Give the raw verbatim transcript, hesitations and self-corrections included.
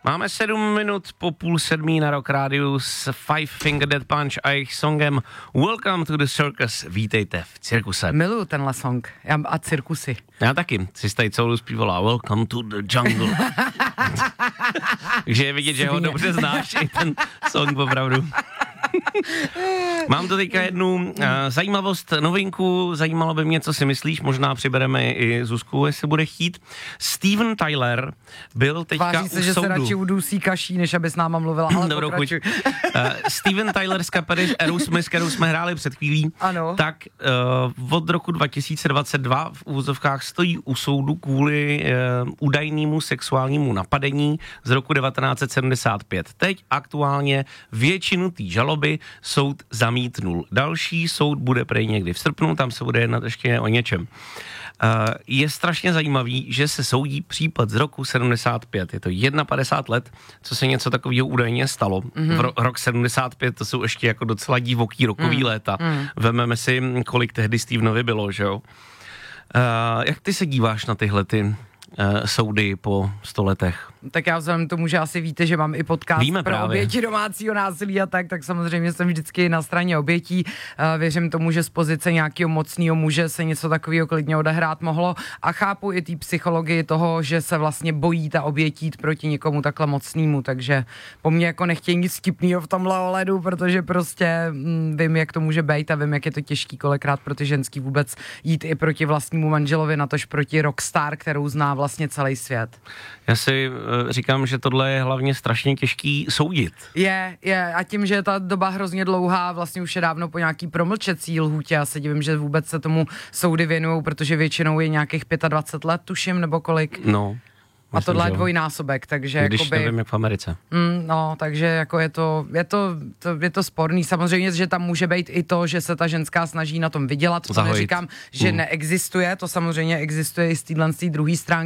Máme sedm minut po půl sedmí na Rock Rádiu s Five Finger Death Punch a jejich songem Welcome to the Circus. Vítejte v cirkuse. Miluju tenhle song já, a cirkusy. Já taky. Jsi tady celou zpívala Welcome to the Jungle. Takže je vidět, že ho dobře znáš, i ten song opravdu. Mám to teďka jednu uh, zajímavost, novinku, zajímalo by mě, co si myslíš, možná přibereme i Zuzku, jestli bude chtít. Steven Tyler byl teďka Váží se, u že soudu. se radši udusí kaší, než aby s náma mluvila, ale Dobrou chuť. pokračuj. Uh, Steven Tyler z kapely Aerosmith, kterou jsme hráli před chvílí, Ano. tak uh, od roku dva tisíce dvacet dva v úvozovkách stojí u soudu kvůli uh, údajnému sexuálnímu napadení z roku devatenáct set sedmdesát pět. Teď aktuálně většinu té žaloby soud zamítnul. Další soud bude prej někdy v srpnu, tam se bude jednat ještě o něčem. Uh, je strašně zajímavý, že se soudí případ z roku sedmdesát pět. Je to padesát jedna let, co se něco takového údajně stalo. Mm-hmm. V ro- rok sedmdesát pět, to jsou ještě jako docela divoký rokový mm. léta. Mm. Vememe si, kolik tehdy Stevenovi bylo, že jo? Uh, jak ty se díváš na tyhle ty uh, soudy po sto letech? Tak já vzhledem k tomu, že asi víte, že mám i podcast Víme pro právě. oběti domácího násilí a tak, tak samozřejmě jsem vždycky na straně obětí. Uh, věřím tomu, že z pozice nějakého mocného muže se něco takového klidně odehrát mohlo a chápu i té psychologii toho, že se vlastně bojí ta oběť jít proti někomu takhle mocnému, takže po mně jako nechtějí nic vtipného v tomhle ohledu, protože prostě mm, vím, jak to může být a vím, jak je to těžký kolikrát pro ty ženský vůbec jít i proti vlastnímu manželovi, natož proti rockstar, kterou zná vlastně celý svět. Já si říkám, že tohle je hlavně strašně těžký soudit. Je, je a tím, že je ta doba hrozně dlouhá, vlastně už je dávno po nějaký promlčecí lhůtě, já se divím, že vůbec se tomu soudy věnujou, protože většinou je nějakých dvacet pět let, tuším, nebo kolik. No. A tohle je dvojnásobek, takže když jakoby... nevím, jak v Americe. Mm, no, takže jako je to, je to, to, je to sporný. Samozřejmě, že tam může být i to, že se ta ženská snaží na tom vydělat. To Zahojit. neříkám, že mm. neexistuje, to samozřejmě existuje i z téhle druhé stránky.